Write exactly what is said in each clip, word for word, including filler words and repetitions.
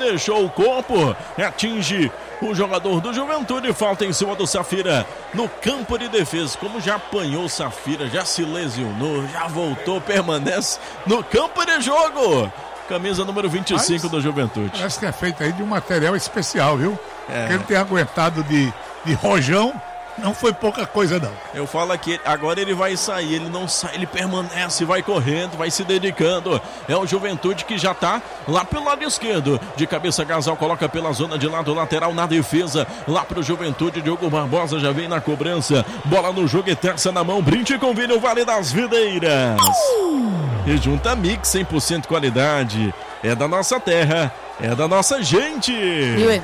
deixou o corpo, atinge o jogador do Juventude, falta em cima do Safira no campo de defesa. Como já apanhou o Safira, já se lesionou, já voltou, permanece no campo de jogo. Camisa número vinte e cinco do Juventude. Parece que é feito aí de um material especial, viu? É. Porque ele tem aguentado de, de rojão, não foi pouca coisa não. Eu falo aqui, agora ele vai sair, ele não sai, ele permanece, vai correndo, vai se dedicando. É o Juventude que já tá lá pelo lado esquerdo. De cabeça, Gasal coloca pela zona de lado lateral na defesa. Lá pro Juventude, Diogo Barbosa já vem na cobrança. Bola no jogo e terça na mão, brinde com vinho Vale das Videiras. E junta Mix, cem por cento qualidade. É da nossa terra, é da nossa gente. E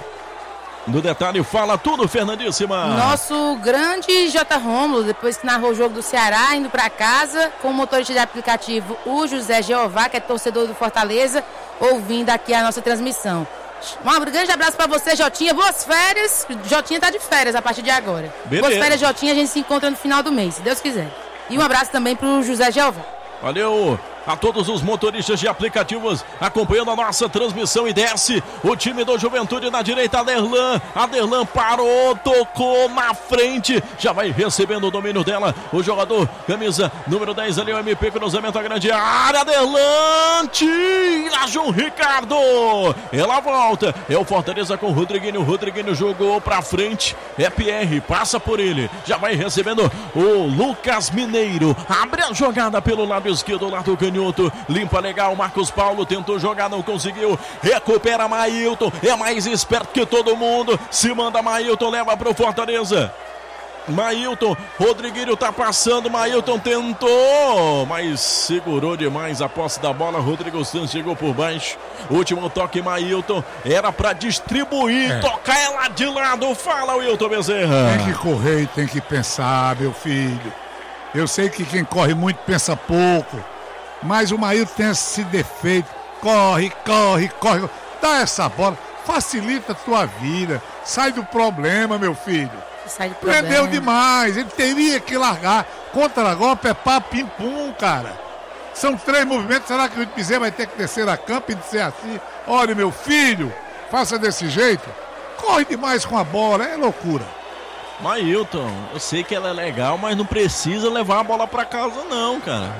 No detalhe, fala tudo, Fernandíssima. Nosso grande J. Rômulo, depois que narrou o jogo do Ceará, indo para casa, com o motorista de aplicativo, o José Jeová, que é torcedor do Fortaleza, ouvindo aqui a nossa transmissão. Um grande abraço para você, Jotinha. Boas férias. Jotinha tá de férias a partir de agora. Beleza. Boas férias, Jotinha. A gente se encontra no final do mês, se Deus quiser. E um abraço também pro José Jeová. Valeu a todos os motoristas de aplicativos acompanhando a nossa transmissão. E desce o time do Juventude na direita, Aderlan. Aderlan parou, tocou na frente, já vai recebendo o domínio dela o jogador, camisa número dez ali, o M P, cruzamento à grande área. Aderlan tira João Ricardo, ela volta, é o Fortaleza com o Rodriguinho. O Rodriguinho jogou pra frente, é Pierre, passa por ele, já vai recebendo o Lucas Mineiro, abre a jogada pelo lado esquerdo, lado canhoto, limpa legal, Marcos Paulo tentou jogar, não conseguiu, recupera Mailton, é mais esperto que todo mundo, se manda Mailton, leva pro Fortaleza. Mailton, Rodriguinho tá passando, Mailton tentou, mas segurou demais a posse da bola. Rodrigo Santos chegou por baixo, último toque, Mailton, era pra distribuir, é. tocar ela de lado. Fala, Wilton Bezerra. Tem que correr e tem que pensar, meu filho. Eu sei que quem corre muito pensa pouco, mas o Mailton tem esse defeito, corre, corre, corre, dá essa bola, facilita a tua vida, sai do problema, meu filho. Sai do Prendeu problema. demais, ele teria que largar. Contra-golpe é pá, pim-pum, cara. São três movimentos, será que o Bezerra vai ter que descer a campo e dizer assim, olha, meu filho, faça desse jeito? Corre demais com a bola, é loucura. Mailton, eu sei que ela é legal, mas não precisa levar a bola pra casa não, cara.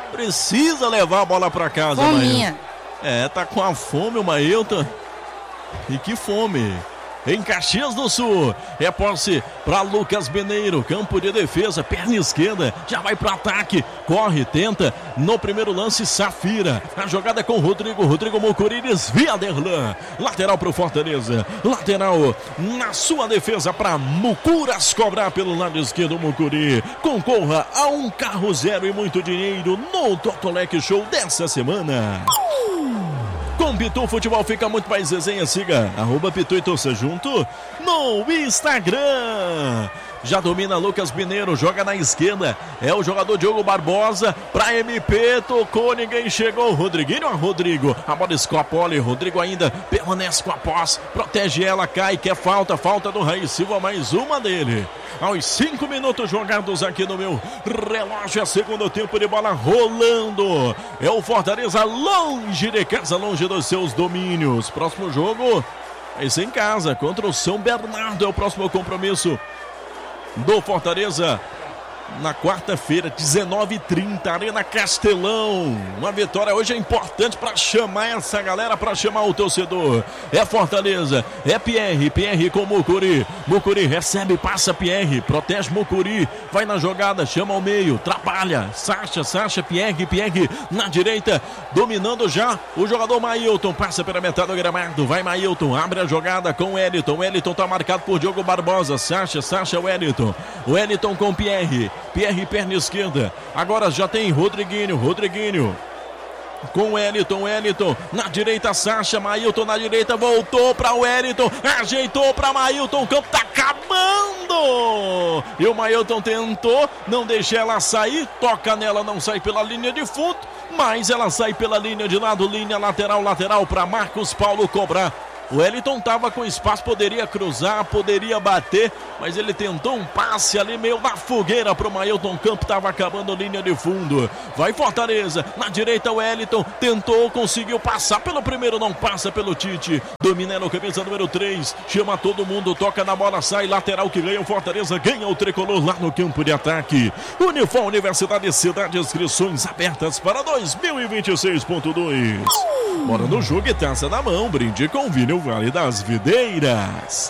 Precisa levar a bola pra casa, Fominha. Mailton. É, tá com a fome o Mailton. E que fome. Em Caxias do Sul, é posse para Lucas Mineiro, campo de defesa, perna esquerda, já vai pro ataque, corre, tenta, no primeiro lance, Safira, a jogada é com o Rodrigo, Rodrigo Mucuri desvia Derlan, lateral pro Fortaleza, lateral na sua defesa para Mucuras cobrar pelo lado esquerdo, Mucuri, concorra a um carro zero e muito dinheiro no Totolec Show dessa semana. Com Pitu Futebol fica muito mais resenha. Siga arroba Pitu e torça junto no Instagram. Já domina Lucas Mineiro, joga na esquerda, é o jogador Diogo Barbosa para M P, tocou, ninguém chegou, Rodriguinho a Rodrigo, a bola escapole, Rodrigo ainda permanece com a posse, protege ela, cai, quer falta, falta do Raiz Silva, mais uma dele. Aos cinco minutos jogados aqui no meu relógio, é segundo tempo de bola rolando, é o Fortaleza longe de casa, longe dos seus domínios. Próximo jogo vai ser em casa, contra o São Bernardo, é o próximo compromisso do Fortaleza na quarta-feira, dezenove e trinta, Arena Castelão. Uma vitória hoje é importante para chamar essa galera, para chamar o torcedor. É Fortaleza, é Pierre, Pierre com Mucuri, Mucuri recebe, passa Pierre, protege Mucuri, vai na jogada, chama ao meio, trabalha, Sacha, Sacha, Pierre, Pierre na direita, dominando já o jogador Mailton, passa pela metade do gramado, vai Mailton, abre a jogada com o Wellington, o Wellington tá marcado por Diogo Barbosa, Sacha, Sacha, Wellington, Wellington com Pierre, Pierre, perna esquerda, agora já tem Rodriguinho, Rodriguinho com Wellington, Wellington na direita, Sacha, Mailton na direita, voltou para o Wellington, ajeitou para Mailton, o campo tá acabando, e o Mailton tentou, não deixa ela sair, toca nela, não sai pela linha de fundo, mas ela sai pela linha de lado, linha lateral, lateral para Marcos Paulo cobrar O Wellington estava com espaço, poderia cruzar, poderia bater, mas ele tentou um passe ali meio na fogueira para o Mailton Campos, estava acabando a linha de fundo. Vai Fortaleza, na direita o Wellington, tentou, conseguiu passar pelo primeiro, não passa pelo Tite. Domina no camisa número três, chama todo mundo, toca na bola, sai, lateral que ganha o Fortaleza, ganha o tricolor lá no campo de ataque. Unifor Universidade Cidade, inscrições abertas para dois mil e vinte e seis ponto dois. Bora no jogo e taça na mão, brinde com vinho Vale das Videiras.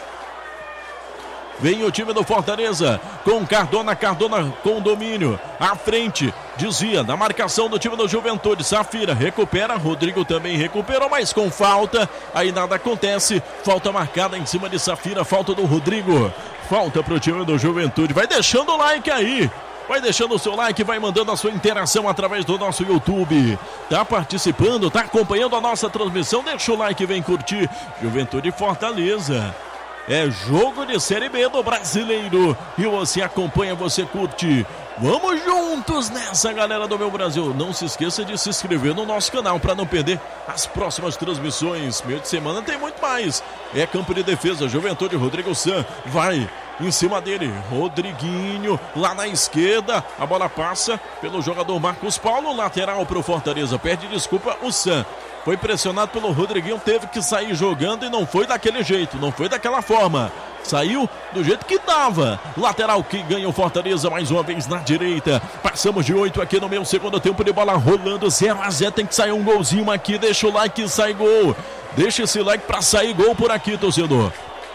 Vem o time do Fortaleza com Cardona, Cardona com domínio, à frente, desvia na marcação do time do Juventude, Safira recupera, Rodrigo também recuperou, mas com falta, aí nada acontece, falta marcada em cima de Safira, falta do Rodrigo, falta pro time do Juventude. Vai deixando o like aí, vai deixando o seu like, vai mandando a sua interação através do nosso YouTube. Tá participando, tá acompanhando a nossa transmissão, deixa o like e vem curtir. Juventude e Fortaleza. É jogo de Série B do Brasileiro. E você acompanha, você curte. Vamos juntos nessa, galera do meu Brasil. Não se esqueça de se inscrever no nosso canal para não perder as próximas transmissões. Meio de semana tem muito mais. É campo de defesa, Juventude, Rodrigo San. Vai em cima dele, Rodriguinho, lá na esquerda. A bola passa pelo jogador Marcos Paulo. Lateral para o Fortaleza. Pede desculpa o San. Foi pressionado pelo Rodriguinho, teve que sair jogando e não foi daquele jeito, não foi daquela forma. Saiu do jeito que dava. Lateral que ganha o Fortaleza mais uma vez na direita. Passamos de oito aqui no meu segundo tempo de bola rolando. zero a zero, tem que sair um golzinho aqui. Deixa o like e sai gol. Deixa esse like pra sair gol por aqui, torcedor.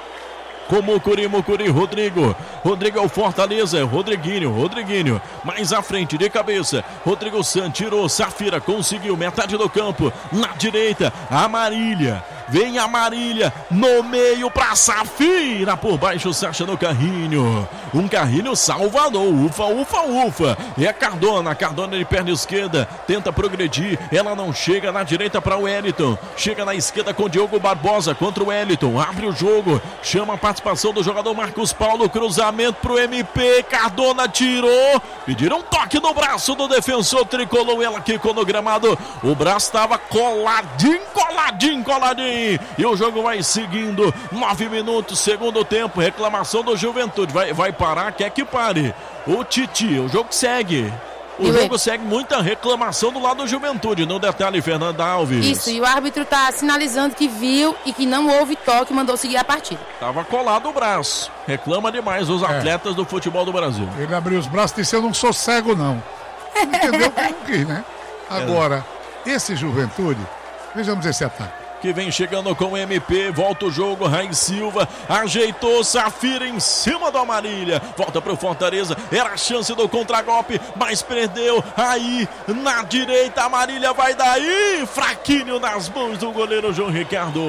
Como Mucuri, Mucuri, Rodrigo. Rodrigo é o Fortaleza, é Rodriguinho, Rodriguinho. Mais à frente, de cabeça. Rodrigo San tirou, Safira conseguiu, metade do campo. Na direita, Amarília. Vem a Marília no meio pra Safira. Por baixo, Sacha no carrinho. Um carrinho salvador. Ufa, ufa, ufa. É Cardona. Cardona de perna esquerda. Tenta progredir. Ela não chega na direita para o Wellington. Chega na esquerda com Diogo Barbosa contra o Wellington. Abre o jogo. Chama a participação do jogador Marcos Paulo. Cruzamento pro M P. Cardona tirou. Pediram um toque no braço do defensor tricolor. Ela quicou no gramado. O braço estava coladinho, coladinho, coladinho. E o jogo vai seguindo. Nove minutos, segundo tempo. Reclamação do Juventude. Vai, vai parar, quer que pare. O Titi, o jogo segue. O e jogo segue, muita reclamação do lado do Juventude. No detalhe, Fernanda Alves. Isso, e o árbitro está sinalizando que viu e que não houve toque, mandou seguir a partida. Tava colado o braço. Reclama demais os atletas é. do futebol do Brasil. Ele abriu os braços e disse: eu não sou cego, não. Entendeu que não quis, né? Agora, é. esse Juventude, vejamos esse ataque. Que vem chegando com o M P, volta o jogo, Raí Silva, ajeitou, Safira em cima do Amarília, volta pro Fortaleza, era a chance do contragolpe, mas perdeu, aí na direita, Amarília vai daí, fraquinho nas mãos do goleiro João Ricardo.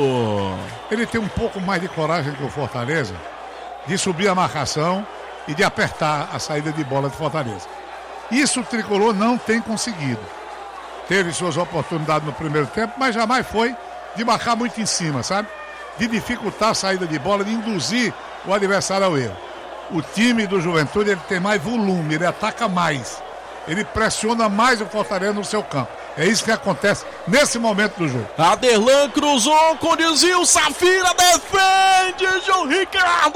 Ele tem um pouco mais de coragem que o Fortaleza, de subir a marcação e de apertar a saída de bola do Fortaleza. Isso o Tricolor não tem conseguido. Teve suas oportunidades no primeiro tempo, mas jamais foi de marcar muito em cima, sabe? De dificultar a saída de bola, de induzir o adversário ao erro. O time do Juventude, ele tem mais volume, ele ataca mais. Ele pressiona mais o Fortaleza no seu campo. É isso que acontece nesse momento do jogo. Aderlan cruzou com desvio, Safira defende, João Ricardo!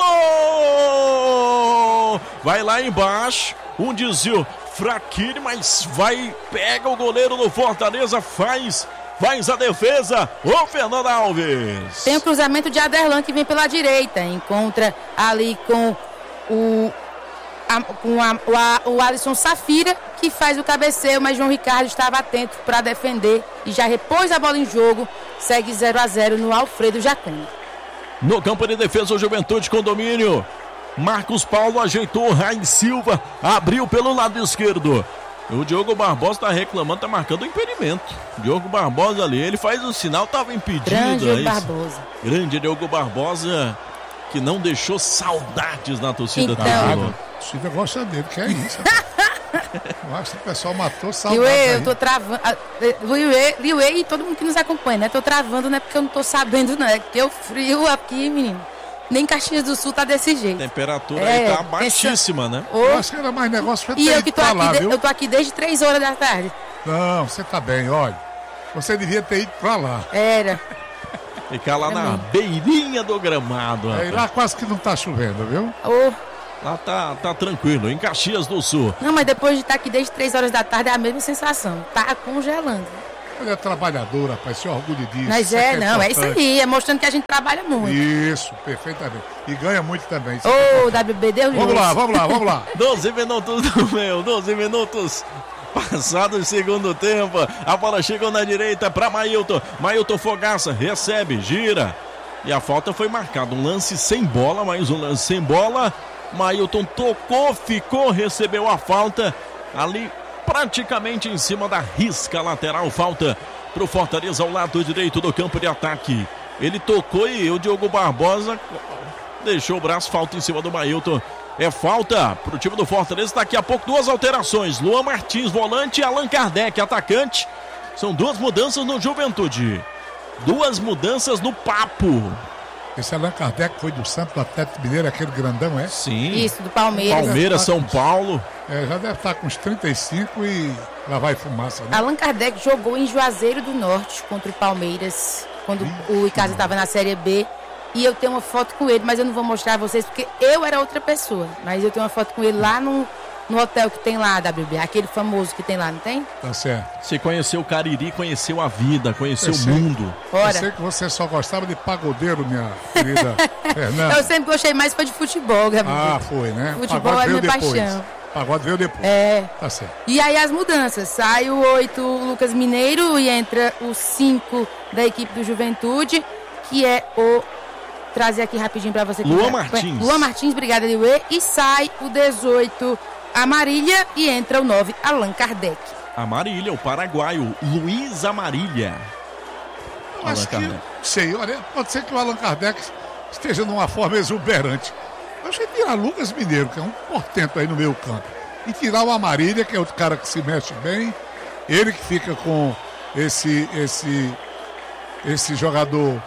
Vai lá embaixo, um desvio fraquinho, mas vai, pega o goleiro do Fortaleza, faz... Faz a defesa, o Fernando Alves. Tem o cruzamento de Aderlan que vem pela direita. Encontra ali com o, a, com a, o, a, o Alisson Safira, que faz o cabeceio, mas João Ricardo estava atento para defender e já repôs a bola em jogo. Segue zero a zero no Alfredo Jaconi. No campo de defesa, o Juventude com domínio. Marcos Paulo ajeitou, Raí Silva abriu pelo lado esquerdo. O Diogo Barbosa tá reclamando, tá marcando o impedimento. Diogo Barbosa ali, ele faz o sinal, tava impedido. Grande Diogo é Barbosa. Grande Diogo Barbosa, que não deixou saudades na torcida. Então, A torcida gosta dele, que é isso. Eu acho que o pessoal matou saudades. Eu, eu tô travando. Eu e todo mundo que nos acompanha, né? Tô travando, não é porque eu não tô sabendo, não. É porque o frio aqui, menino. Nem Caxias do Sul tá desse jeito. A temperatura é, aí tá baixíssima, essa... né? Oh. Eu acho que era mais negócio pra ter E eu que tô aqui, lá, de... viu? eu tô aqui desde três horas da tarde. Não, você tá bem, olha. Você devia ter ido pra lá. Era. Ficar lá É na mesmo. beirinha do gramado. É, e rapaz. lá quase que não tá chovendo, viu? Ô, Lá tá, tá tranquilo, em Caxias do Sul. não, mas depois de estar aqui desde três horas da tarde é a mesma sensação. Tá congelando. Ele é trabalhador, rapaz, se orgulhe disso. Mas isso é, que não, é isso importante. aí. É mostrando que a gente trabalha muito. Isso, perfeitamente. E ganha muito também. isso é Ô, W B, Deus Vamos livre. lá, vamos lá, vamos lá. doze minutos do meu, doze minutos passado o segundo tempo. A bola chegou na direita para Mailton. Mailton Fogaça recebe, gira. E a falta foi marcada. Um lance sem bola, mais um lance sem bola. Mailton tocou, ficou, recebeu a falta. Ali praticamente em cima da risca lateral. Falta para o Fortaleza ao lado direito do campo de ataque. Ele tocou e o Diogo Barbosa deixou o braço, falta em cima do Mailton. É falta para o time do Fortaleza. Daqui a pouco duas alterações. Luan Martins, volante, e Allan Kardec, atacante. São duas mudanças no Juventude. Duas mudanças no papo. Esse Allan Kardec foi do Santos, do Atlético Mineiro, aquele grandão, é? Sim. Isso, do Palmeiras. Palmeiras, São Paulo. É, já deve estar com uns trinta e cinco e lá vai fumaça, né? Allan Kardec jogou em Juazeiro do Norte contra o Palmeiras, quando o Icasa estava na Série B. E eu tenho uma foto com ele, mas eu não vou mostrar a vocês, porque eu era outra pessoa. Mas eu tenho uma foto com ele lá no, no hotel que tem lá, W B. Aquele famoso que tem lá, não tem? Tá certo. Você conheceu o Cariri, conheceu a vida, conheceu Eu o sei. mundo. Eu Ora, sei que você só gostava de pagodeiro, minha querida Fernanda. eu sempre gostei mais foi de futebol, W B. Ah, foi, né? Futebol Pagode é veio minha depois. paixão. Pagode veio depois. É. Tá certo. E aí as mudanças. Sai o oito, Lucas Mineiro, e entra o cinco da equipe do Juventude, que é o... Trazer aqui rapidinho pra você. Luan que- Martins. Luan Martins, obrigada, Liuê. E sai o dezoito, Amarília, e entra o nove, Allan Kardec. Amarília, o paraguaio, Luiz Amarília. Allan Acho que, Kardec. sei, olha, pode ser que o Allan Kardec esteja numa forma exuberante. Eu achei tirar Lucas Mineiro, que é um portento aí no meio campo, e tirar o Amarília, que é outro cara que se mexe bem, ele que fica com esse, esse, esse jogador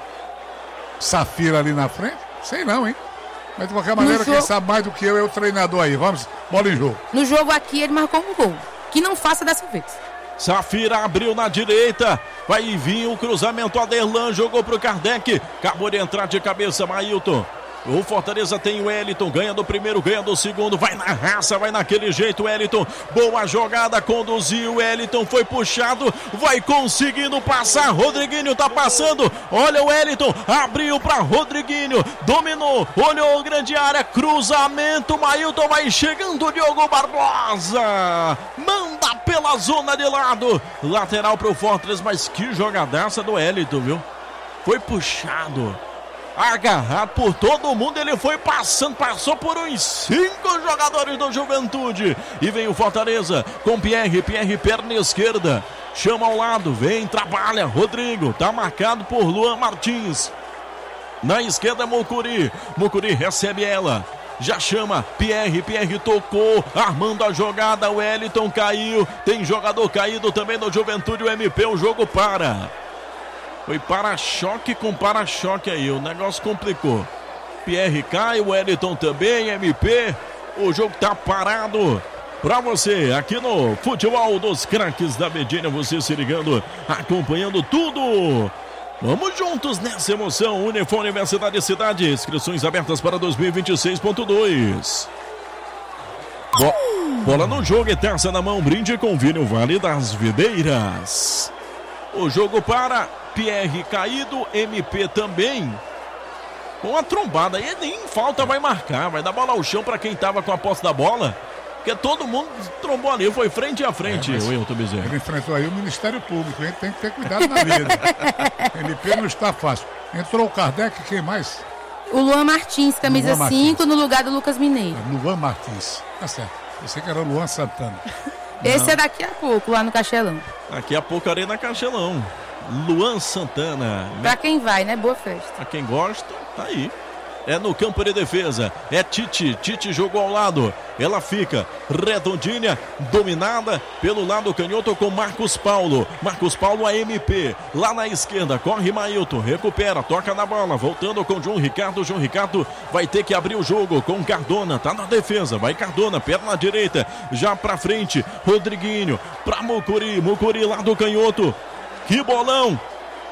Safira ali na frente, sei não, hein? Mas de qualquer maneira, quem jogo- sabe mais do que eu é o treinador aí. Vamos, bola em jogo. No jogo aqui ele marcou um gol. Que não faça dessa vez. Safira abriu na direita. Vai vir o cruzamento. Aderlan jogou pro Kardec. Acabou de entrar de cabeça, Mailton. O Fortaleza tem o Wellington. Ganha do primeiro, ganha do segundo. Vai na raça, vai naquele jeito, Wellington. Boa jogada, conduziu. Wellington foi puxado. Vai conseguindo passar. Rodriguinho tá passando. Olha o Wellington. Abriu pra Rodriguinho. Dominou. Olhou grande área. Cruzamento. Mailton vai chegando. Diogo Barbosa. Manda pela zona de lado. Lateral pro Fortaleza. Mas que jogadaça do Wellington, viu? Foi puxado. Agarrado por todo mundo, ele foi passando, passou por uns cinco jogadores do Juventude. E vem o Fortaleza com Pierre, Pierre perna esquerda. Chama ao lado, vem, trabalha, Rodrigo, tá marcado por Luan Martins. Na esquerda, Mucuri, Mucuri recebe ela. Já chama, Pierre, Pierre tocou, armando a jogada, o Wellington caiu. Tem jogador caído também no Juventude, o M P, o jogo para. Foi para-choque com para-choque aí, o negócio complicou. Pierre cai, o Wellington também, M P. O jogo tá parado. Pra você, aqui no Futebol dos Craques da Medina, você se ligando, acompanhando tudo. Vamos juntos nessa emoção. Unifor Universidade Cidade, inscrições abertas para dois mil e vinte e seis ponto dois. Bo bola no jogo e taça na mão, brinde com vinho Vale das Videiras. O jogo para, Pierre caído, M P também. Com a trombada, e nem falta vai marcar, vai dar bola ao chão para quem tava com a posse da bola. Porque todo mundo trombou ali, foi frente a frente, É, mas o Wilton Bezerra. Ele enfrentou aí o Ministério Público, ele tem que ter cuidado na vida. M P não está fácil. Entrou o Kardec, quem mais? O Luan Martins, camisa Luan cinco, no lugar do Lucas Mineiro. Luan Martins. Tá certo. Eu sei que era o Luan Santana. Esse é daqui a pouco, lá no Castelão. Daqui a pouco Arena Castelão. Luan Santana. Pra quem vai, né? Boa festa. Pra quem gosta, tá aí. É no campo de defesa. É Tite. Tite jogou ao lado. Ela fica redondinha, dominada pelo lado canhoto com Marcos Paulo. Marcos Paulo a M P. Lá na esquerda, corre Mailton. Recupera, toca na bola. Voltando com João Ricardo. João Ricardo vai ter que abrir o jogo com Cardona. Tá na defesa. Vai Cardona, perna direita. Já pra frente. Rodriguinho. Pra Mucuri. Mucuri lá do canhoto. Que bolão.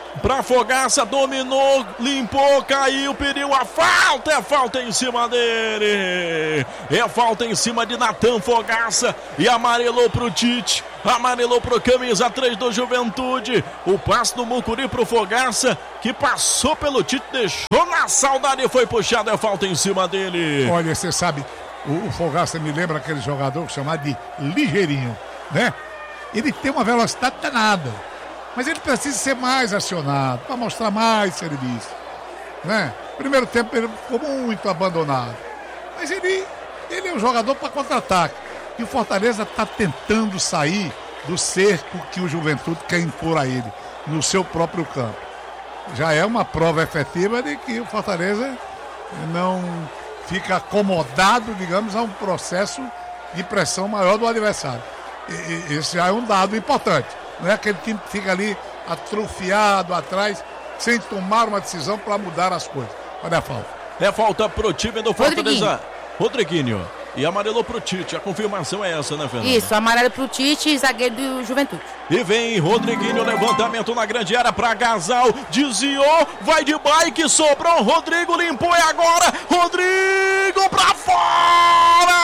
Pra Fogaça, dominou, limpou, caiu, pediu a falta, é falta em cima dele, é falta em cima de Natan Fogaça e amarelou pro Tite, amarelou pro camisa três do Juventude, o passe do Mucuri pro Fogaça, que passou pelo Tite, deixou na saudade e foi puxado, é falta em cima dele. Olha, você sabe, o, o Fogaça me lembra aquele jogador chamado de ligeirinho, né? Ele tem uma velocidade danada. Mas ele precisa ser mais acionado, para mostrar mais serviço, né? Primeiro tempo ele ficou muito abandonado. Mas ele, ele é um jogador para contra-ataque. E o Fortaleza está tentando sair do cerco que o Juventude quer impor a ele, no seu próprio campo. Já é uma prova efetiva de que o Fortaleza não fica acomodado, digamos, a um processo de pressão maior do adversário. E, esse já é um dado importante. Não é aquele time que fica ali atrofiado atrás, sem tomar uma decisão para mudar as coisas. Olha a falta. É falta pro time do Fortaleza. Rodriguinho. E amarelou pro Tite. A confirmação é essa, né, Fernanda? Isso, amarelo pro Tite, zagueiro do Juventude. E vem Rodriguinho, levantamento na grande área para Gasal. Desviou, vai de bike, sobrou. Rodrigo limpou e agora. Rodrigo pra fora!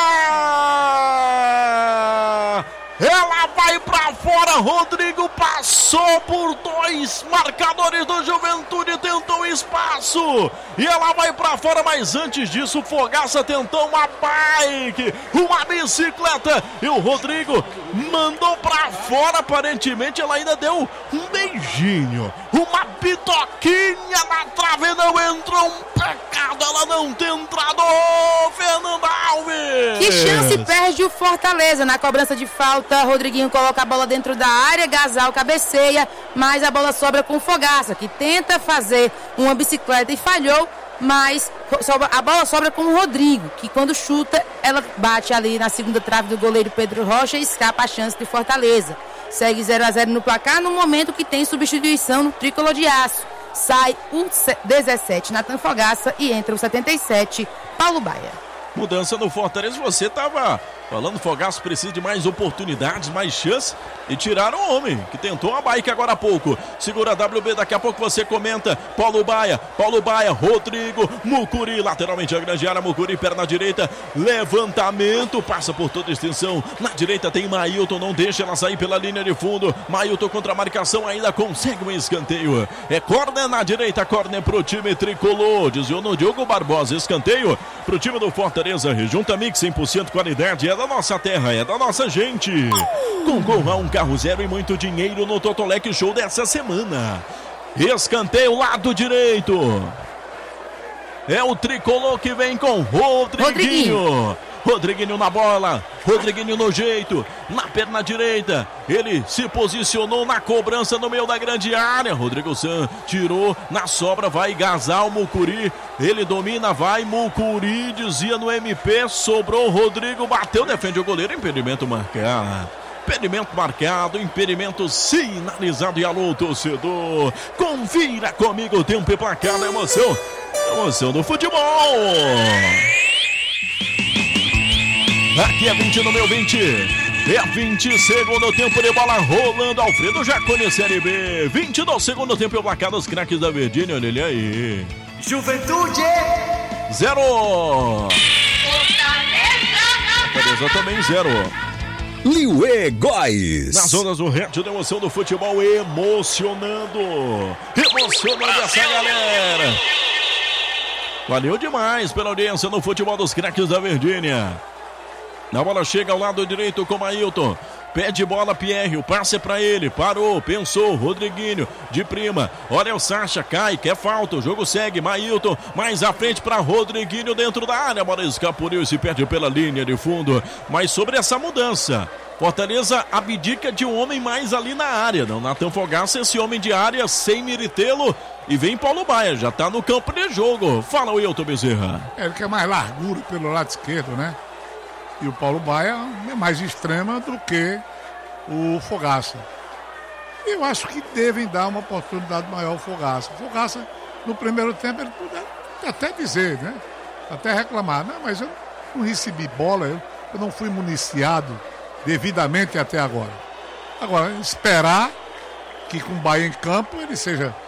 Ela vai pra fora, Rodrigo passou por dois marcadores do Juventude, tentou espaço e ela vai pra fora, mas antes disso o Fogaça tentou uma bike, uma bicicleta e o Rodrigo mandou pra fora, aparentemente ela ainda deu um beijinho, uma pitoquinha na trave, não entrou, um pecado ela não ter entrado, Fernanda Alves! Que chance perde o Fortaleza na cobrança de falta. Rodriguinho coloca a bola dentro da área, Gasal cabeceia, mas a bola sobra com o Fogaça, que tenta fazer uma bicicleta e falhou, mas a bola sobra com o Rodrigo, que quando chuta, ela bate ali na segunda trave do goleiro Pedro Rocha e escapa a chance de Fortaleza. Segue zero a zero no placar no momento que tem substituição no tricolor de aço. Sai o dezessete, Natan Fogaça, e entra o setenta e sete, Paulo Baia. Mudança no Fortaleza, você estava falando, Fogaça precisa de mais oportunidades, mais chances, e tiraram o homem, que tentou uma bike agora há pouco. Segura a W B, daqui a pouco você comenta. Paulo Baia, Paulo Baia, Rodrigo, Mucuri, lateralmente a grande área, Mucuri, perna direita, levantamento, passa por toda a extensão. Na direita tem Mailton, não deixa ela sair pela linha de fundo. Mailton contra a marcação, ainda consegue um escanteio. É córner na direita, córner pro time tricolor. Desviou no Diogo Barbosa, escanteio pro time do Fortaleza. Rejunta Mix, cem por cento qualidade, é da nossa terra, é da nossa gente. Concorra a um carro zero e muito dinheiro no Totolec Show dessa semana. Escanteio, lado direito. É o tricolor que vem com Rodriguinho. Rodriguinho. Rodriguinho na bola, Rodriguinho no jeito, na perna direita, ele se posicionou na cobrança no meio da grande área, Rodrigo San tirou, na sobra vai Gasal, Mucuri, ele domina, vai Mucuri, dizia no M P, sobrou Rodrigo, bateu, defende o goleiro, impedimento marcado. Impedimento marcado, impedimento sinalizado e alô torcedor, confira comigo o tempo e placar da emoção, emoção do futebol. Aqui é vinte no meu vinte, é vinte segundo tempo de bola rolando, Alfredo Jaconi, Série B, vinte do segundo tempo e o placar dos craques da Verdinha, olha ele aí. Juventude! Zero! Fortaleza também zero. Liuê Góes. Nas ondas do Red da emoção do futebol, emocionando, emocionando essa galera. Valeu demais pela audiência no futebol dos craques da Verdinha. A bola chega ao lado direito com Mailton. Pede bola Pierre, o passe é pra ele. Parou, pensou, Rodriguinho de prima. Olha o Sacha, cai, quer falta. O jogo segue, Mailton mais à frente pra Rodriguinho dentro da área. A bola escapuliu e se perde pela linha de fundo. Mas sobre essa mudança, Fortaleza abdica de um homem mais ali na área. Não, Natan Fogaça, esse homem de área sem Miritelo. E vem Paulo Baia, já tá no campo de jogo. Fala, Wilton Bezerra. É, ele quer mais largura pelo lado esquerdo, né? E o Paulo Baia é mais extrema do que o Fogaça. Eu acho que devem dar uma oportunidade maior ao Fogaça. O Fogaça, no primeiro tempo, ele pode até dizer, né? Até reclamar. Não, mas eu não recebi bola, eu, eu não fui municiado devidamente até agora. Agora, esperar que com o Baia em campo ele seja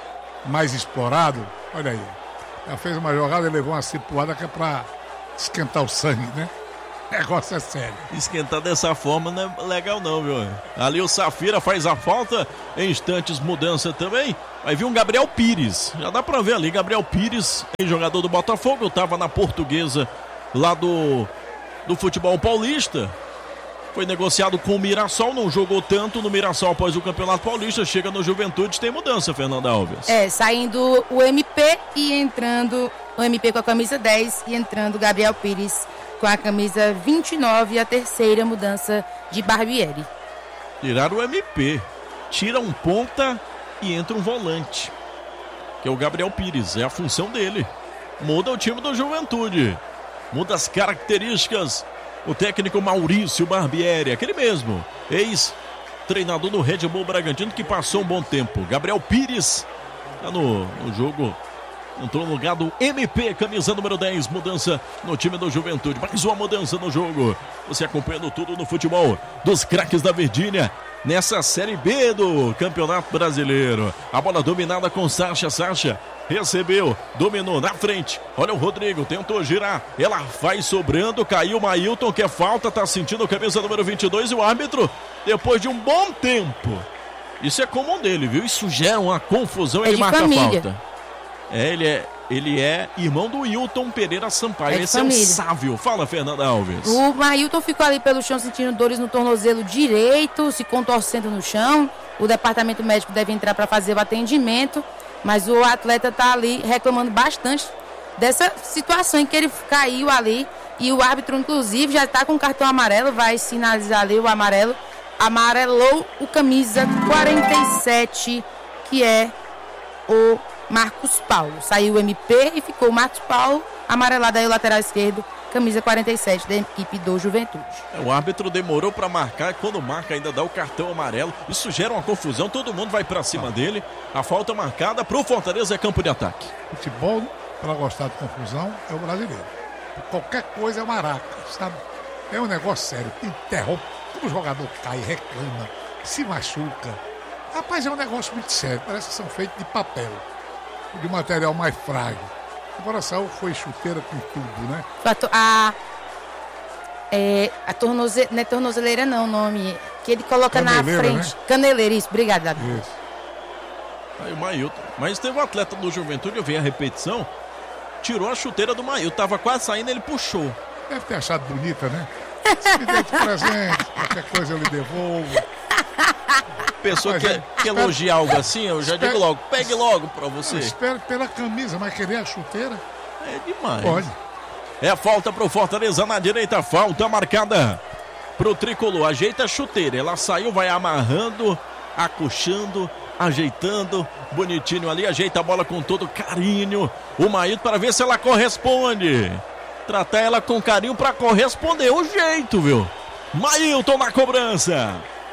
mais explorado, olha aí. Ela fez uma jogada e levou uma cipuada que é pra esquentar o sangue, né? O negócio é sério. Esquentar dessa forma não é legal não, viu? Ali o Safira faz a falta, em instantes mudança também. Vai vir um Gabriel Pires, já dá pra ver ali, Gabriel Pires, jogador do Botafogo, tava na Portuguesa lá do, do futebol paulista. Foi negociado com o Mirassol, não jogou tanto no Mirassol após o Campeonato Paulista, chega no Juventude, tem mudança, Fernanda Alves. É, saindo o M P e entrando o M P com a camisa dez e entrando o Gabriel Pires com a camisa vinte e nove, a terceira mudança de Barbieri. Tiraram o M P, tira um ponta e entra um volante, que é o Gabriel Pires, é a função dele. Muda o time do Juventude, muda as características. O técnico Maurício Barbieri, aquele mesmo, ex-treinador do Red Bull Bragantino, que passou um bom tempo. Gabriel Pires está no, no jogo, entrou no lugar do M P, camisa número dez, mudança no time do Juventude. Mais uma mudança no jogo. Você acompanhando tudo no futebol dos craques da Virgínia, nessa Série B do Campeonato Brasileiro. A bola dominada com Sacha, Sacha recebeu, dominou na frente, olha o Rodrigo, tentou girar, ela vai sobrando, caiu o Mailton, que é falta, tá sentindo a camisa número vinte e dois, e o árbitro, depois de um bom tempo, isso é comum dele, viu? Isso gera uma confusão, é ele marca família. a falta. É, ele é, ele é irmão do Wilton Pereira Sampaio, É esse família. é um Sávio. Fala, Fernanda Alves. O Mailton ficou ali pelo chão sentindo dores no tornozelo direito, se contorcendo no chão. O departamento médico deve entrar para fazer o atendimento, mas o atleta está ali reclamando bastante dessa situação em que ele caiu ali, e o árbitro inclusive já está com o cartão amarelo, vai sinalizar ali o amarelo, amarelou o camisa quarenta e sete, que é o Marcos Paulo. Saiu o M P e ficou o Marcos Paulo, amarelado aí o lateral esquerdo, camisa quarenta e sete da equipe do Juventude. O árbitro demorou para marcar, e quando marca ainda dá o cartão amarelo. Isso gera uma confusão, todo mundo vai para cima dele. A falta marcada pro Fortaleza é campo de ataque. Futebol, para gostar de confusão, é o brasileiro. Qualquer coisa é uma araca, sabe? É um negócio sério, interrompe. Como o jogador cai, reclama, se machuca. Rapaz, é um negócio muito sério, parece que são feitos de papel, de material mais frágil. Agora saiu, foi chuteira com tudo, né? A, é, a tornoze, não é tornozeleira não o nome, que ele coloca Caneleira, na frente. Né? Caneleira, isso, obrigado, Davi. Isso. Aí o Mailton, mas teve um atleta do Juventude, eu vi a repetição, tirou a chuteira do Mailton, tava quase saindo, ele puxou. Deve ter achado bonita, né? Se me der de presente, qualquer coisa eu lhe devolvo. Pessoa Mas, que, é, que espera, elogia algo assim, eu já espera, digo logo, pegue logo pra você. Espero pela camisa, mas querer a chuteira? É demais. Pode. É falta pro Fortaleza na direita, falta marcada pro Tricolor. Ajeita a chuteira, ela saiu, vai amarrando, acuchando, ajeitando, bonitinho ali, ajeita a bola com todo carinho. O Mailton para ver se ela corresponde. Tratar ela com carinho para corresponder, o jeito, viu? Mailton na cobrança.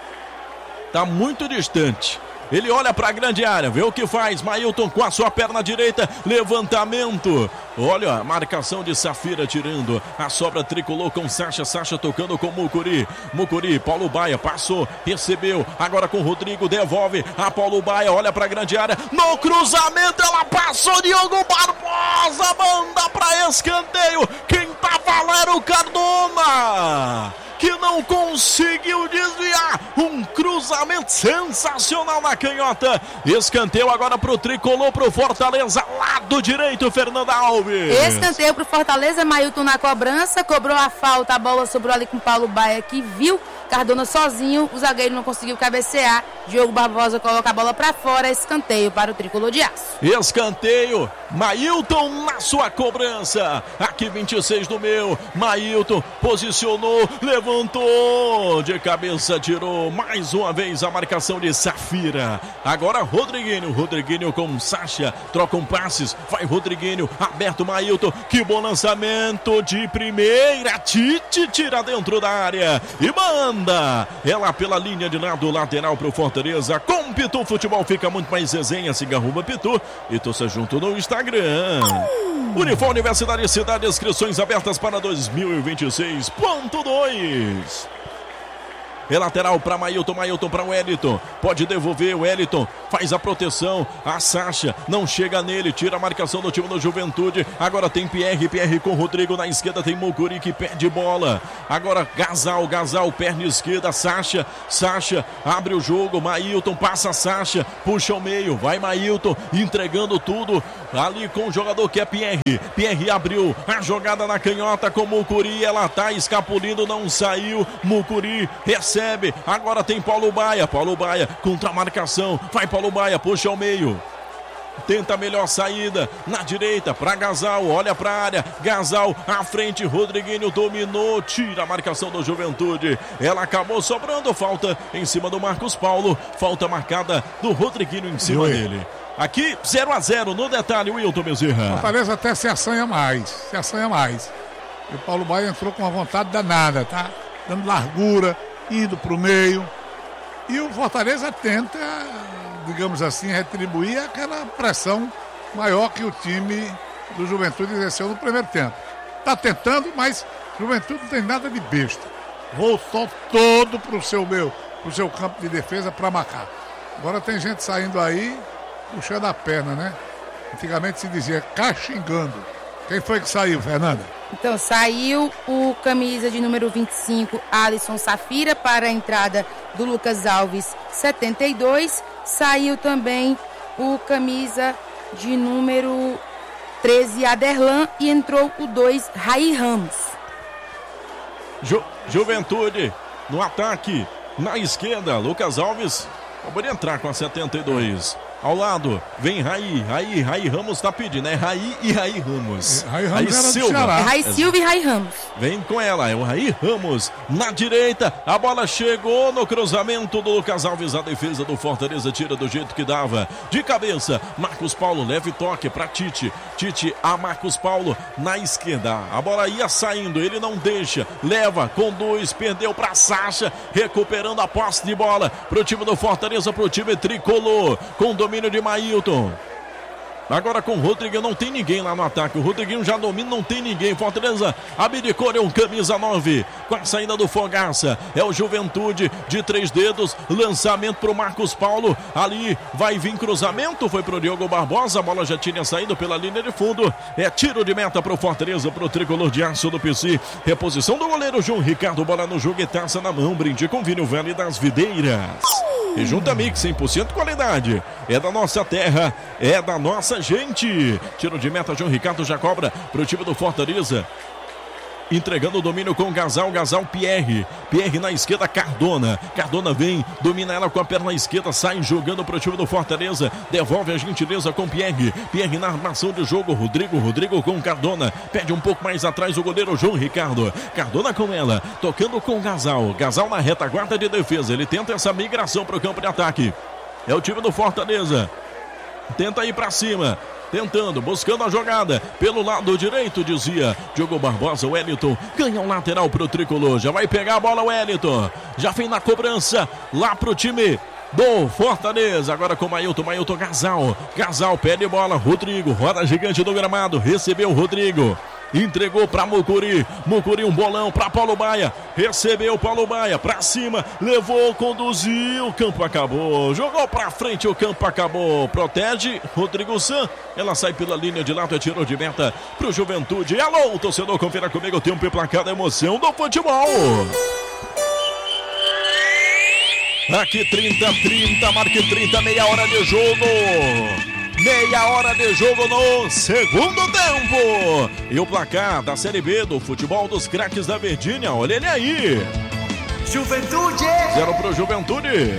Tá muito distante. Ele olha para a grande área, vê o que faz. Mailton com a sua perna direita, levantamento. Olha a marcação de Safira tirando a sobra Tricolor com Sacha. Sacha tocando com Mucuri. Mucuri, Paulo Baia passou, recebeu. Agora com Rodrigo, devolve a Paulo Baia. Olha para a grande área. No cruzamento ela passou. Diogo Barbosa manda para escanteio. Quem tá valendo o Cardona, que não conseguiu desviar. Um cruzamento sensacional na canhota. Escanteio agora pro Tricolor, pro Fortaleza, lado direito, Fernanda Alves. Escanteio pro Fortaleza, Mailton na cobrança, cobrou a falta, a bola sobrou ali com o Paulo Baia, que viu Cardona sozinho, o zagueiro não conseguiu cabecear. Diogo Barbosa coloca a bola pra fora, escanteio para o Tricolor de Aço. Escanteio, Mailton na sua cobrança. Aqui vinte e seis do meu, Mailton posicionou, levantou, de cabeça tirou mais uma vez a marcação de Safira. Agora Rodriguinho, Rodriguinho com Sacha, trocam passes, vai Rodriguinho, aberto Mailton, que bom lançamento de primeira, Tite tira dentro da área e manda ela pela linha de lado lateral pro Fortaleza. Com Pitu Futebol fica muito mais resenha, siga arroba Pitu e torça junto no Instagram. Unifor Universidade Cidade, inscrições abertas para dois mil e vinte e seis ponto dois. É lateral para Mailton, Mailton para o Wellington. Pode devolver, o Wellington faz a proteção. A Sacha não chega nele, tira a marcação do time do Juventude. Agora tem Pierre, Pierre com Rodrigo na esquerda. Tem Mucuri que perde bola. Agora Gasal, Gasal, perna esquerda. Sacha, Sacha abre o jogo. Mailton passa a Sacha, puxa o meio. Vai Mailton entregando tudo ali com o jogador que é Pierre. Pierre abriu a jogada na canhota com Mucuri. Ela tá escapulindo, não saiu. Mucuri recebe. Agora tem Paulo Baia. Paulo Baia contra a marcação. Vai Paulo Baia, puxa ao meio. Tenta a melhor saída na direita para Gasal, olha para a área, Gasal à frente, Rodriguinho dominou, tira a marcação do Juventude, ela acabou sobrando, falta em cima do Marcos Paulo, falta marcada do Rodriguinho em cima dele. Aqui zero a zero no detalhe, Wilton Bezerra. Fortaleza até se assanha mais, se assanha mais. E o Paulo Baia entrou com uma vontade danada, tá? Dando largura, indo para o meio. E o Fortaleza tenta, digamos assim, retribuir aquela pressão maior que o time do Juventude exerceu no primeiro tempo. Está tentando, mas Juventude não tem nada de besta. Voltou todo para o seu, meu, pro seu campo de defesa para marcar. Agora tem gente saindo aí, puxando a perna, né? Antigamente se dizia caxingando. Quem foi que saiu, Fernanda? Então, saiu o camisa de número vinte e cinco, Alisson Safira, para a entrada do Lucas Alves, setenta e dois. Saiu também o camisa de número treze, Aderlan, e entrou o dois, Raí Ramos. Ju- Juventude no ataque, na esquerda, Lucas Alves acabou de entrar com a setenta e dois. Ao lado, vem Raí, Raí, Raí Ramos tá pedindo, é Raí e Raí Ramos. É, Raí Ramos era do Silva. Ceará. É Raí Silva e Raí Ramos. Vem com ela, é o Raí Ramos na direita, a bola chegou no cruzamento do Lucas Alves, a defesa do Fortaleza tira do jeito que dava, de cabeça, Marcos Paulo, leve toque para Tite, Tite a Marcos Paulo na esquerda, a bola ia saindo, ele não deixa, leva, conduz, perdeu para Sacha, recuperando a posse de bola pro time do Fortaleza, pro time tricolor, com domínio de Mailton. Agora com o Rodriguinho, não tem ninguém lá no ataque. O Rodriguinho já domina, não tem ninguém. Fortaleza abdicou, é um camisa nove. Com a saída do Fogaça. É o Juventude de três dedos. Lançamento pro Marcos Paulo. Ali vai vir cruzamento. Foi pro Diogo Barbosa. A bola já tinha saído pela linha de fundo. É tiro de meta pro Fortaleza, pro tricolor de aço do P C. Reposição do goleiro João Ricardo. Bola no jogo e taça na mão. Brinde com vinho Vale das Videiras. E Junta Mix, cem por cento qualidade. É da nossa terra, é da nossa gente. Tiro de meta, João Ricardo já cobra pro time do Fortaleza. Entregando o domínio com o Gasal, Gasal Pierre. Pierre na esquerda, Cardona. Cardona vem, domina ela com a perna esquerda, sai jogando pro time do Fortaleza. Devolve a gentileza com Pierre. Pierre na armação de jogo, Rodrigo, Rodrigo com Cardona. Pede um pouco mais atrás o goleiro João Ricardo. Cardona com ela, tocando com Gasal. Gasal na retaguarda de defesa, ele tenta essa migração pro campo de ataque. É o time do Fortaleza. Tenta ir pra cima. Tentando, buscando a jogada pelo lado direito, dizia Diogo Barbosa. Wellington ganha um lateral pro tricolor. Já vai pegar a bola, Wellington. Já vem na cobrança lá pro time do Fortaleza. Agora com Mailton, Mailton Gasal. Gasal pede bola. Rodrigo, roda gigante do gramado. Recebeu o Rodrigo. Entregou para Mucuri, Mucuri um bolão para Paulo Baia, recebeu Paulo Baia para cima, levou, conduziu, o campo acabou, jogou para frente, o campo acabou, protege Rodrigo San, ela sai pela linha de lado, é tiro de meta pro Juventude. Alô, torcedor, confira comigo o tempo e placar da emoção do futebol. Aqui trinta a trinta, marque trinta, meia hora de jogo. Meia hora de jogo no segundo tempo. E o placar da Série B do futebol dos craques da Verdinha. Olha ele aí. Juventude. Zero pro Juventude.